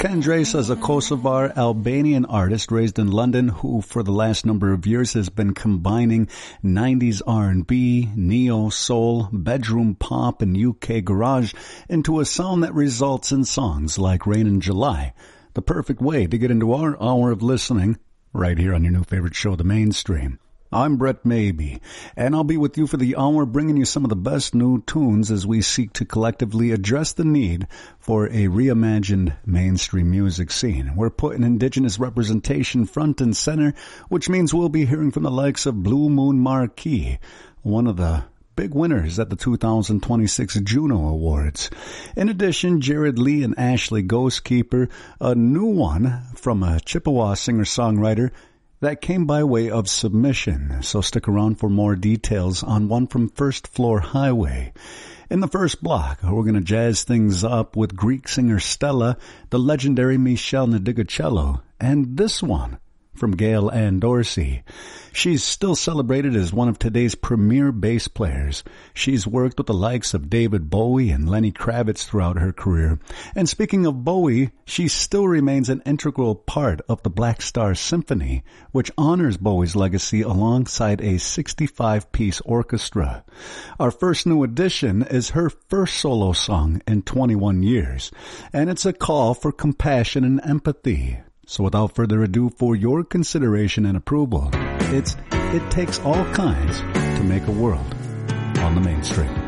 Kendres is a Kosovar Albanian artist raised in London who for the last number of years has been combining 90s R&B, neo, soul, bedroom pop, and UK garage into a sound that results in songs like Rain in July. The perfect way to get into our hour of listening right here on your new favorite show, The Mainstream. I'm Brett Maybe, and I'll be with you for the hour bringing you some of the best new tunes as we seek to collectively address the need for a reimagined mainstream music scene. We're putting indigenous representation front and center, which means we'll be hearing from the likes of Blue Moon Marquee, one of the big winners at the 2026 Juno Awards. In addition, Jared Lee and Ashley Ghostkeeper, a new one from a Chippewa singer-songwriter that came by way of submission, so stick around for more details on one from First Floor Highway. In the first block, we're going to jazz things up with Greek singer Stella, the legendary Michelle Nadigacello, and this one from Gail Ann Dorsey. She's still celebrated as one of today's premier bass players. She's worked with the likes of David Bowie and Lenny Kravitz throughout her career. And speaking of Bowie, she still remains an integral part of the Black Star Symphony, which honors Bowie's legacy alongside a 65-piece orchestra. Our first new addition is her first solo song in 21 years, and it's a call for compassion and empathy. So without further ado, for your consideration and approval, It Takes All Kinds to Make a World on the Mainstream.